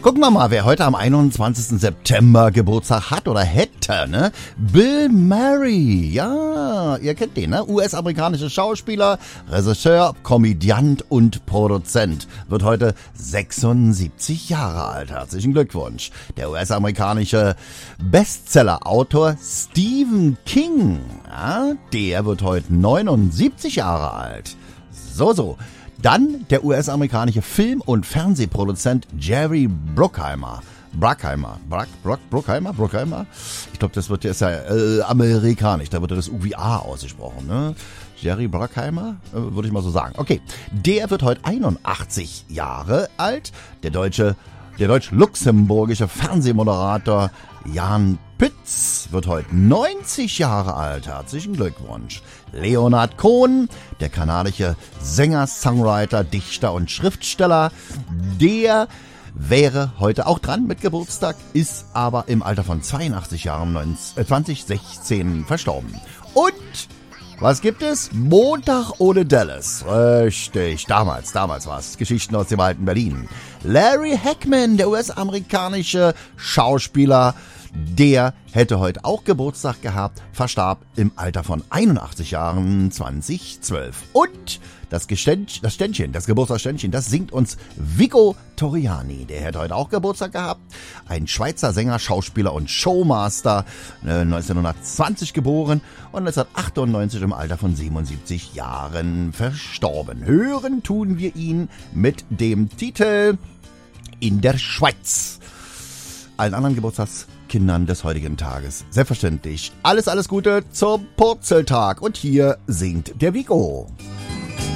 Gucken wir mal, wer heute am 21. September Geburtstag hat oder hätte, ne? Bill Murray, ja, ihr kennt den, ne? US-amerikanischer Schauspieler, Regisseur, Komödiant und Produzent. Wird heute 76 Jahre alt. Herzlichen Glückwunsch. Der US-amerikanische Bestseller-Autor Stephen King, ja, der wird heute 79 Jahre alt. So. Dann der US-amerikanische Film- und Fernsehproduzent Jerry Bruckheimer. Bruckheimer? Ich glaube, der ist ja amerikanisch, da wird das irgendwie A ausgesprochen, ne? Jerry Bruckheimer, würde ich mal so sagen. Okay, der wird heute 81 Jahre alt. Der deutsch-luxemburgische Fernsehmoderator Jan Pütz wird heute 90 Jahre alt. Herzlichen Glückwunsch. Leonard Cohen, der kanadische Sänger, Songwriter, Dichter und Schriftsteller, der wäre heute auch dran mit Geburtstag, ist aber im Alter von 82 Jahren 2016 verstorben. Und was gibt es? Montag ohne Dallas. Richtig, damals war es. Geschichten aus dem alten Berlin. Larry Hackman, der US-amerikanische Schauspieler, der hätte heute auch Geburtstag gehabt, verstarb im Alter von 81 Jahren 2012. Und das Geburtstagsständchen, das singt uns Viggo Torriani. Der hätte heute auch Geburtstag gehabt. Ein Schweizer Sänger, Schauspieler und Showmaster, 1920 geboren und 1998 im Alter von 77 Jahren verstorben. Hören tun wir ihn mit dem Titel In der Schweiz. Allen anderen Geburtstagskindern des heutigen Tages selbstverständlich alles Gute zum Purzeltag. Und hier singt der Viggo.